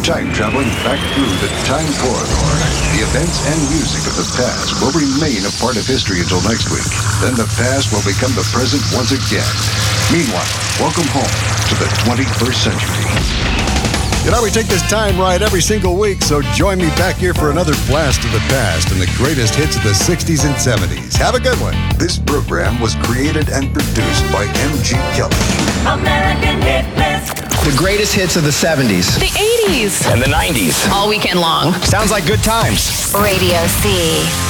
Time traveling back through the time corridor. The events and music of the past will remain a part of history until next week. Then the past will become the present once again. Meanwhile, welcome home to the 21st century. You know, we take this time ride every single week, so join me back here for another blast of the past and the greatest hits of the 60s and 70s. Have a good one. This program was created and produced by M.G. Kelly. American Hit List. The greatest hits of the 70s. The 80s. And the 90s. All weekend long. Sounds like good times. Radio C.